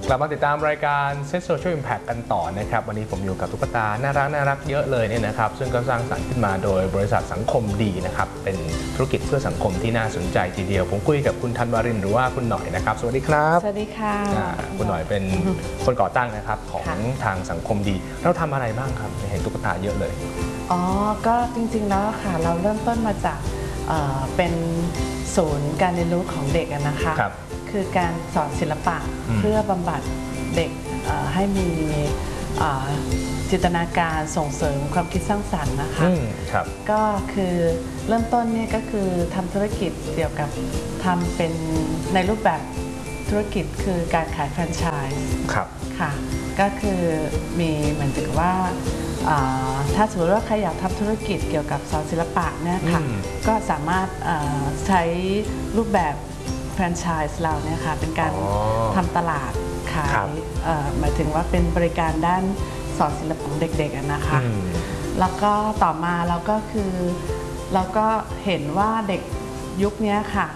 กลับมาติดตามรายการ Set Social Impact กันต่อนะครับวันนี้ผมอยู่กับตุ๊กตาน่ารักเยอะเลยเนี่ยนะครับซึ่งก็สร้างสรรค์ขึ้นมาโดยบริษัทสังคมดีนะครับเป็นธุรกิจเพื่อสังคมที่น่าสนใจทีเดียวผมคุยกับคุณธันวารินทร์หรือว่าคุณหน่อยนะครับสวัสดีครับสวัสดีค่ะคุณหน่อยเป็นคนก่อตั้งนะครับของทางสังคมดีเราทำอะไรบ้างครับเห็นตุ๊กตาเยอะเลยอ๋อก็จริงๆแล้วค่ะเราเริ่มต้นมาจากเป็นศูนย์การเรียนรู้ของเด็กนะคะคือการสอนศิลปะเพื่อบำบัดเด็กให้มีจินตนาการส่งเสริมความคิดสร้างสรรค์นะคะก็คือเริ่มต้นเนี่ยก็คือทำธุรกิจเกี่ยวกับทำเป็นในรูปแบบธุรกิจคือการขายแฟรนไชส์ค่ะก็คือมีเหมือนกับว่าถ้าสมมติว่าใครอยากทำธุรกิจเกี่ยวกับสอนศิลปะเนี่ยค่ะก็สามารถใช้รูปแบบแฟรนไชส์เราเนี่ยค่ะเป็นการทำตลาดขายหมายถึงว่าเป็นบริการด้านสอนศิลปะของเด็กๆนะคะแล้วก็ต่อมาเราก็คือเราก็เห็นว่าเด็กยุคนี้ค่ะ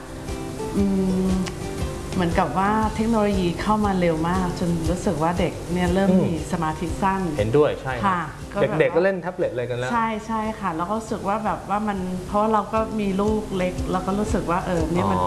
เหมือนกับว่าเทคโนโลยีเข้ามาเร็วมากจนรู้สึกว่าเด็กเนี่ยเริ่มมีสมาธิสั้นเห็นด้วยใช่ค่ะเด็กๆก็เล่นแท็บเล็ตอะไรกันแล้วใช่ค่ะแล้วก็รู้สึกว่าแบบว่ามันเพราะเราก็มีลูกเล็กแล้วก็รู้สึกว่านี่มัน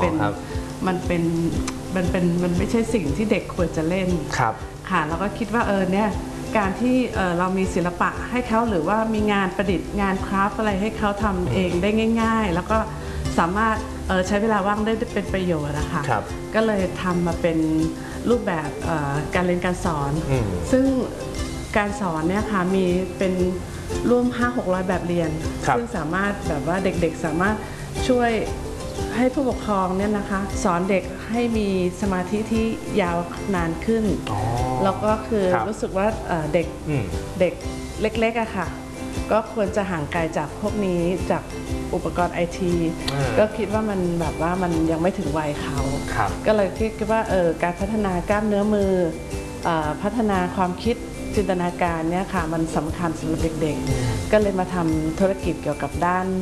ไม่ใช่สิ่งที่เด็กควรจะเล่นค่ะแล้วก็คิดว่าเนี่ยการที่เรามีศิลปะให้เขาหรือว่ามีงานประดิษฐ์งานคราฟต์อะไรให้เขาทำเองได้ง่ายๆแล้วก็สามารถใช้เวลาว่างได้เป็นประโยชน์นะคะก็เลยทำมาเป็นรูปแบบการเรียนการสอนซึ่งการสอนเนี่ยค่ะมีเป็นร่วม 500-600 แบบเรียนซึ่งสามารถแบบว่าเด็กๆสามารถช่วยให้ผู้ปกครองเนี่ยนะคะสอนเด็กให้มีสมาธิที่ยาวนานขึ้นแล้วก็คือรู้สึกว่าเด็กเล็กๆอะค่ะก็ควรจะห่างไกลจากพวกนี้จากอุปกรณ์ไอทีก็คิดว่ามันแบบว่ามันยังไม่ถึงวัยเขาก็เลยคิดว่าการพัฒนากล้ามเนื้อมือพัฒนาความคิดจินตนาการเนี่ยค่ะมันสำคัญสำหรับเด็กๆก็เลยมาทำธุรกิจเกี่ยวกับด้าน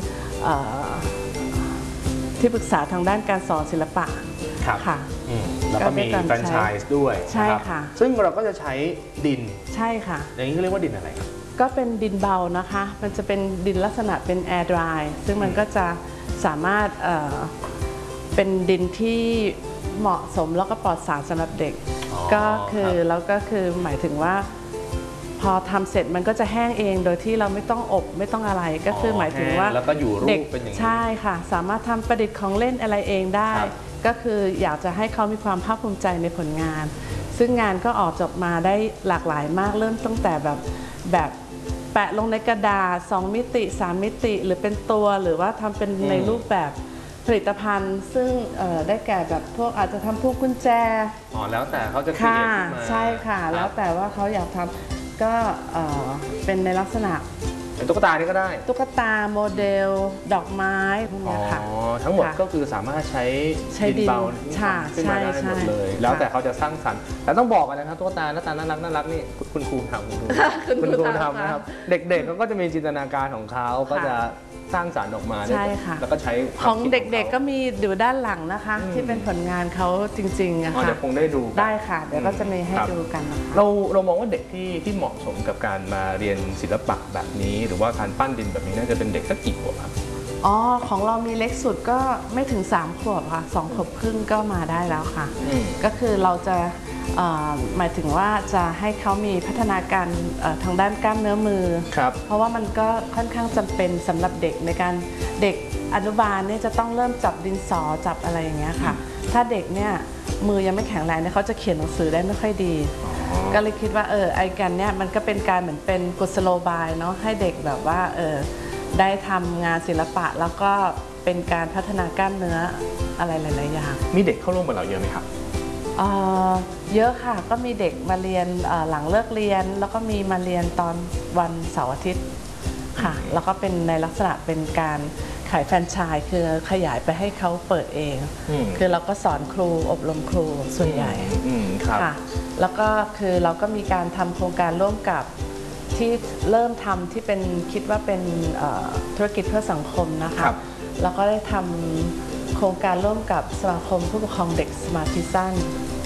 ที่ปรึกษาทางด้านการสอนศิลปะค่ะแล้วก็มีแฟรนไชส์ด้วยใช่ค่ะซึ่งเราก็จะใช้ดินใช่ค่ะอย่างนี้เขาเรียกว่าดินอะไรครับก็เป็นดินเบานะคะมันจะเป็นดินลักษณะเป็นแอร์ดรายซึ่งมันก็จะสามารถเป็นดินที่เหมาะสมแล้วก็ปลอดสารสำหรับเด็กก็คือแล้วก็คือหมายถึงว่าพอทำเสร็จมันก็จะแห้งเองโดยที่เราไม่ต้องอบไม่ต้องอะไรก็คือหมายถึงว่าแล้วก็อยู่รูปเป็นอย่างนี้ใช่ค่ะสามารถทำประดิษฐ์ของเล่นอะไรเองได้ก็คืออยากจะให้เขามีความภาคภูมิใจในผลงานซึ่งงานก็ออกจบมาได้หลากหลายมากเริ่มตั้งแต่แบบแปะลงในกระดาษ2 มิติ3 มิติหรือเป็นตัวหรือว่าทำเป็นในรูปแบบผลิตภัณฑ์ซึ่งได้แก่แบบพวกอาจจะทำพวกกุญแจแล้วแต่เขาจะคิดขึ้นมาใช่ค่ะแล้วแต่ว่าเขาอยากทำก็เป็นในลักษณะเป็นตุ๊กตานี่ก็ได้ตุ๊กตาโมเดลดอกไม้พวกนี้ค่ะทั้งหมดก็คือสามารถใช้ดินเบาขึ้นมาได้หมดเลยแล้วแต่เขาจะสร้างสรรค์แต่ต้องบอกกันนะครับตุ๊กตาหน้าตาน่ารักนี่คุณครูทำคุณครูทำนะครับเด็กๆเขาก็จะมีจินตนาการของเขาก็จะสร้างสรรค์ออกมาแล้วก็ใช้ของเด็กๆก็มีอยู่ด้านหลังนะคะที่เป็นผลงานเขาจริงๆนะคะเดี๋ยวคงได้ดูได้ค่ะเดี๋ยวก็จะมีให้ดูกันนะคะเรามองว่าเด็กที่เหมาะสมกับการมาเรียนศิลปะแบบนี้หรือว่าการปั้นดินแบบนี้น่าจะเป็นเด็กสักกี่ขวบครับของเรามีเล็กสุดก็ไม่ถึง3 ขวบค่ะ2 ขวบครึ่งก็มาได้แล้วค่ะก็คือเราจะหมายถึงว่าจะให้เขามีพัฒนาการทางด้านกล้ามเนื้อมือเพราะว่ามันก็ค่อนข้างจำเป็นสำหรับเด็กในการเด็กอนุบาลเนี่ยจะต้องเริ่มจับดินสอจับอะไรอย่างเงี้ยค่ะถ้าเด็กเนี่ยมือยังไม่แข็งแรงเนี่ยเขาจะเขียนหนังสือได้ไม่ค่อยดีก็เลยคิดว่าไอ้กันเนี่ยมันก็เป็นการเหมือนเป็นกุศโลบายเนาะให้เด็กแบบว่าได้ทำงานศิลปะแล้วก็เป็นการพัฒนากล้ามเนื้ออะไรหลายๆอย่างมีเด็กเข้าร่วมกับเราเยอะไหมครับเยอะค่ะก็มีเด็กมาเรียนหลังเลิกเรียนแล้วก็มีมาเรียนตอนวันเสาร์อาทิตย์ค่ะแล้วก็เป็นในลักษณะเป็นการขายแฟรนไชส์คือขยายไปให้เขาเปิดเองคือเราก็สอนครูอบรมครูส่วนใหญ่ค่ะแล้วก็คือเราก็มีการทำโครงการร่วมกับที่เริ่มทำที่เป็นคิดว่าเป็นธุรกิจเพื่อสังคมนะคะแล้วก็ได้ทำโครงการร่วมกับสมาคมผู้ปกครองเด็กสมาธิสั้น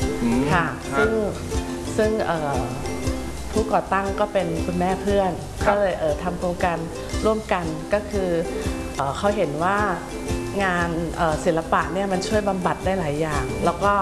ค่ะซึ่งผู้ก่อตั้งก็เป็นคุณแม่เพื่อนก็เลยทำโครงการร่วมกันก็คือเขาเห็นว่างานศิลปะเนี่ยมันช่วยบำบัดได้หลายอย่างแล้วก็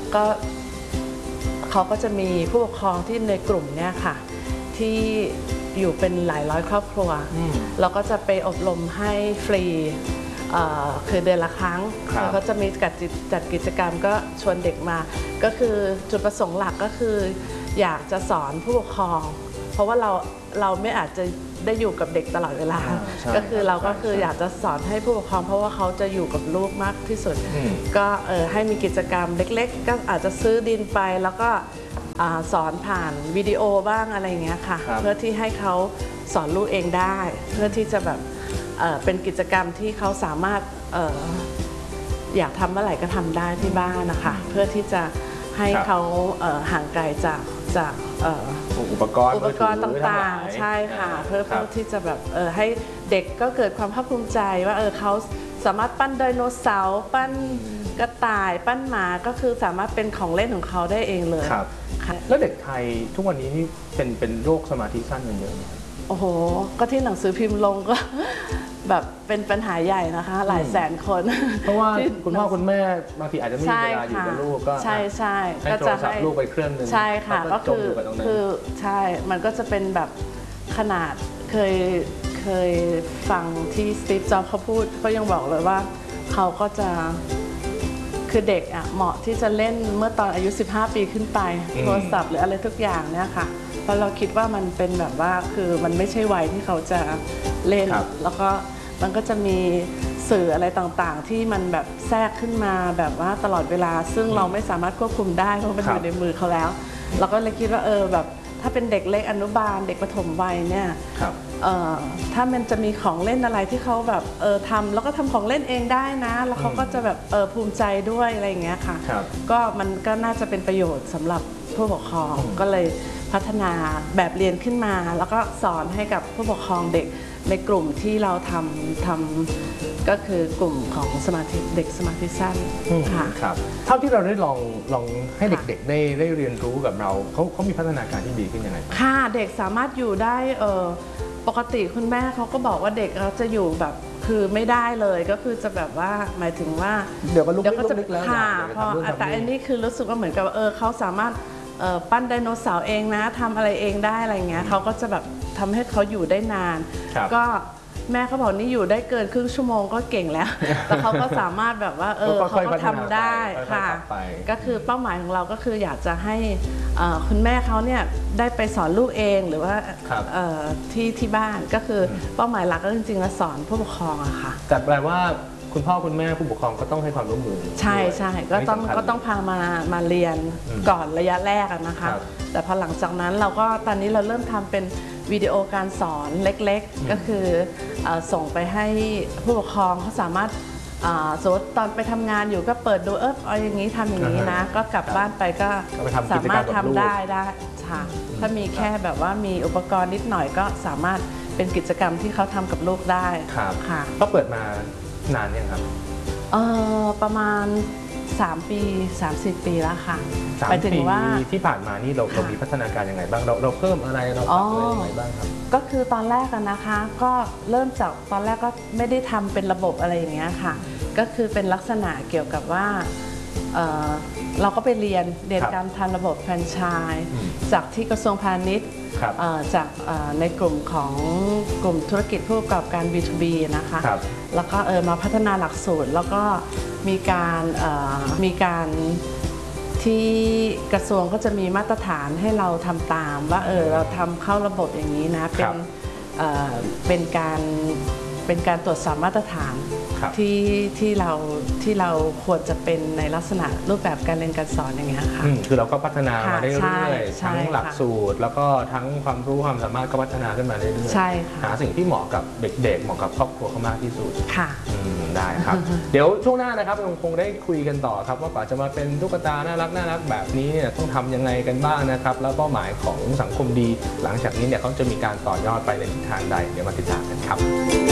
เขาก็จะมีผู้ปกครองที่ในกลุ่มเนี่ยค่ะที่อยู่เป็นหลายร้อยครอบครัวเราก็จะไปอบรมให้ฟรีคือเดือนละครั้งแล้วก็จะมีจัดกิจกรรมก็ชวนเด็กมาก็คือจุดประสงค์หลักก็คืออยากจะสอนผู้ปกครองเพราะว่าเราไม่อาจจะได้อยู่กับเด็กตลอดเวลาก็คือเราก็คืออยากจะสอนให้ผู้ปกครองเพราะว่าเขาจะอยู่กับลูกมากที่สุดก็ให้มีกิจกรรมเล็กๆก็อาจจะซื้อดินไปแล้วก็สอนผ่านวิดีโอบ้างอะไรอย่างเงี้ยค่ะเพื่อที่ให้เขาสอนลูกเองได้เพื่อที่จะแบบเป็นกิจกรรมที่เขาสามารถอยากทำเมื่อไหร่ก็ทำได้ที่บ้านนะคะเพื่อที่จะให้เขาห่างไกลจากอุปกรณ์ต่างๆใช่ค่ะเพื่อที่จะแบบให้เด็กก็เกิดความภาคภูมิใจว่าเขาสามารถปั้นไดโนเสาร์ปั้นกระต่ายปั้นหมาก็คือสามารถเป็นของเล่นของเขาได้เองเลยครับแล้วเด็กไทยทุกวันนี้นี่เป็นโรคสมาธิสั้นกันเยอะไหมโอ้โหก็ที่หนังสือพิมพ์ลงก็แบบเป็นปัญหาใหญ่นะคะหลายแสนคนเพราะว่าคุณพ่อคุณแม่บางทีอาจจะไม่มีเวลาอยู่กับลูกก็ใช่ก็จะให้ลูกไปเครื่องนึงใช่ค่ะก็คือใช่มันก็จะเป็นแบบขนาดเคยฟังที่สตีฟ จ็อบส์เขาพูดก็ยังบอกเลยว่าเขาก็จะคือเด็กเหมาะที่จะเล่นเมื่อตอนอายุ15 ปีขึ้นไปโทรศัพท์หรืออะไรทุกอย่างเนี่ยค่ะเพราะเราคิดว่ามันเป็นแบบว่าคือมันไม่ใช่วัยที่เขาจะเล่นแล้วก็มันก็จะมีสื่ออะไรต่างๆที่มันแบบแทรกขึ้นมาแบบว่าตลอดเวลาซึ่งเราไม่สามารถควบคุมได้เพราะมันอยู่ในมือเขาแล้วเราก็เลยคิดว่าแบบถ้าเป็นเด็กเล็กอนุบาลเด็กประถมวัยเนี่ยถ้ามันจะมีของเล่นอะไรที่เขาแบบทำแล้วก็ทำของเล่นเองได้นะแล้วเขาก็จะแบบภูมิใจด้วยอะไรอย่างเงี้ยค่ะก็มันก็น่าจะเป็นประโยชน์สำหรับผู้ปกครองก็เลยพัฒนาแบบเรียนขึ้นมาแล้วก็สอนให้กับผู้ปกครองเด็กในกลุ่มที่เราทำก็คือกลุ่มของเด็กสมาธิสั้นค่ะครับเท่าที่เราได้ลองให้เด็กๆได้เรียนรู้กับเราเขามีพัฒนาการที่ดีขึ้นยังไงค่ะเด็กสามารถอยู่ได้ปกติคุณแม่เขาก็บอกว่าเด็กเขาจะอยู่แบบคือไม่ได้เลยก็คือจะแบบว่าหมายถึงว่าเดี๋ยวก็จะแล้วค่ะพอแต่อันนี้คือรู้สึกว่าเหมือนกับเขาสามารถปั้นไดโนเสาร์เองนะทำอะไรเองได้อะไรเงี้ยเขาก็จะแบบทำให้เขาอยู่ได้นานก็แม่เขาบอกนี่อยู่ได้เกินครึ่งชั่วโมงก็เก่งแล้วแต่เขาก็สามารถแบบว่าเขาก็ทำได้ค่ะก็คือเป้าหมายของเราก็คืออยากจะให้คุณแม่เขาเนี่ยได้ไปสอนลูกเองหรือว่าที่บ้านก็คือเป้าหมายหลักก็จริงๆแล้วสอนผู้ปกครองอะค่ะแต่แปลว่าคุณพ่อคุณแม่ผู้ปกครองก็ต้องให้ความร่วมมือใช่ก็ต้องพามาเรียนก่อนระยะแรกนะคะแต่พอหลังจากนั้นเราก็ตอนนี้เราเริ่มทำเป็นวิดีโอการสอนเล็กๆก็คือส่งไปให้ผู้ปกครองเขาสามารถสมมติตอนไปทำงานอยู่ก็เปิดดูเอาอย่างนี้ทำอย่างนี้นะก็กลับบ้านไปก็สามารถทำได้ค่ะถ้ามีแค่แบบว่ามีอุปกรณ์นิดหน่อยก็สามารถเป็นกิจกรรมที่เขาทำกับลูกได้ค่ะก็เปิดมานานยังครับประมาณ3 ปี 30 ปีแล้วค่ะหมายถึงว่าที่ผ่านมานี่เรามีพัฒนาการยังไงบ้างเราเพิ่มอะไรเราปรับอะไรยังไงบ้างครับก็คือตอนแรกนะคะก็เริ่มจากตอนแรกก็ไม่ได้ทำเป็นระบบอะไรอย่างเงี้ยค่ะก็คือเป็นลักษณะเกี่ยวกับว่าเราก็ไปเรียนการทำระบบแฟรนไชส์จากที่กระทรวงพาณิชย์จากในกลุ่มของกลุ่มธุรกิจผู้ประกอบการ B2B นะคะแล้วก็มาพัฒนาหลักสูตรแล้วก็มีการที่กระทรวงก็จะมีมาตรฐานให้เราทำตามว่าเราทำเข้าระบบอย่างนี้นะเป็นการตรวจสอบมาตรฐานที่เราควรจะเป็นในลักษณะรูปแบบการเรียนการสอนอย่างเงี้ยค่ะคือเราก็พัฒนามาได้เรื่อยๆทั้งหลักสูตรแล้วก็ทั้งความรู้ความสามารถก็พัฒนาขึ้นมาเรื่อยๆหาสิ่งที่เหมาะกับเด็กๆเหมาะกับครอบครัวเขามากที่สุดค่ะได้ครับ เดี๋ยวช่วงหน้านะครับเราคงได้คุยกันต่อครับว่ากว่าจะมาเป็นตุ๊กตาน่ารักแบบนี้เนี่ยต้องทำยังไงกันบ้างนะครับแล้วเป้าหมายของสังคมดีหลังจากนี้เนี่ยเขาจะมีการต่อยอดไปในทิศทางใดเดี๋ยวมาติดตามกันครับ